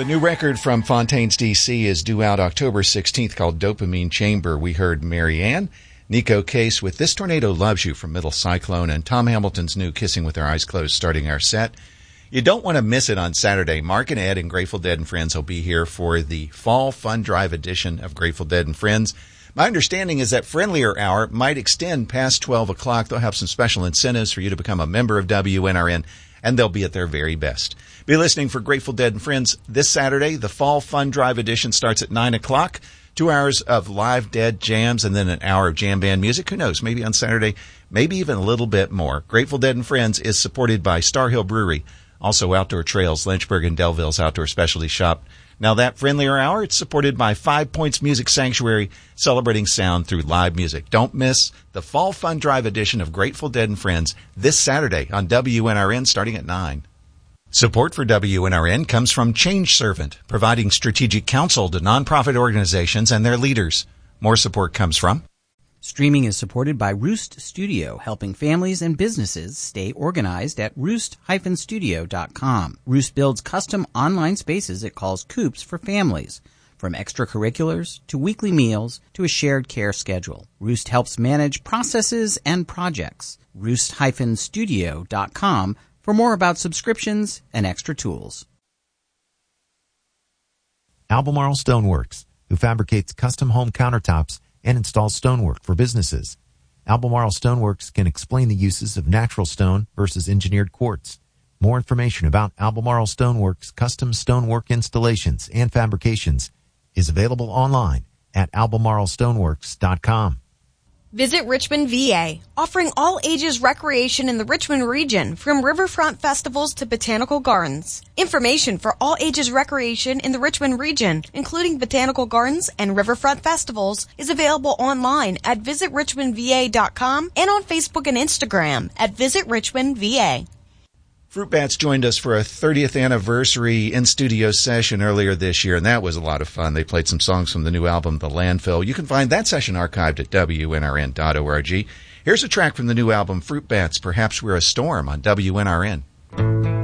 The new record from Fontaines DC is due out October 16th called Dopamine Chamber. We heard Marianne, Nico Case with This Tornado Loves You from Middle Cyclone, and Tom Hamilton's new Kissing with Our Eyes Closed starting our set. You don't want to miss it on Saturday. Mark and Ed and Grateful Dead and Friends will be here for the Fall Fun Drive edition of Grateful Dead and Friends. My understanding is that Friendlier Hour might extend past 12 o'clock. They'll have some special incentives for you to become a member of WNRN, and they'll be at their very best. Be listening for Grateful Dead and Friends this Saturday. The Fall Fun Drive edition starts at 9 o'clock. 2 hours of live Dead jams and then an hour of jam band music. Who knows? Maybe on Saturday, maybe even a little bit more. Grateful Dead and Friends is supported by Star Hill Brewery, also Outdoor Trails, Lynchburg and Delville's Outdoor Specialty Shop. Now that Friendlier Hour, it's supported by 5 Points Music Sanctuary, celebrating sound through live music. Don't miss the Fall Fun Drive edition of Grateful Dead and Friends this Saturday on WNRN starting at 9. Support for WNRN comes from Change Servant, providing strategic counsel to nonprofit organizations and their leaders. More support comes from Streaming is supported by Roost Studio, helping families and businesses stay organized at roost-studio.com. Roost builds custom online spaces it calls coops for families, from extracurriculars to weekly meals to a shared care schedule. Roost helps manage processes and projects. Roost-studio.com for more about subscriptions and extra tools. Albemarle Stoneworks, who fabricates custom home countertops and installs stonework for businesses. Albemarle Stoneworks can explain the uses of natural stone versus engineered quartz. More information about Albemarle Stoneworks custom stonework installations and fabrications is available online at albemarlestoneworks.com. Visit Richmond, VA, offering all ages recreation in the Richmond region, from riverfront festivals to botanical gardens. Information for all ages recreation in the Richmond region, including botanical gardens and riverfront festivals, is available online at visitrichmondva.com and on Facebook and Instagram at Visit Richmond, VA. Fruit Bats joined us for a 30th anniversary in-studio session earlier this year, and that was a lot of fun. They played some songs from the new album, The Landfill. You can find that session archived at WNRN.org. Here's a track from the new album, Fruit Bats, Perhaps We're a Storm, on WNRN.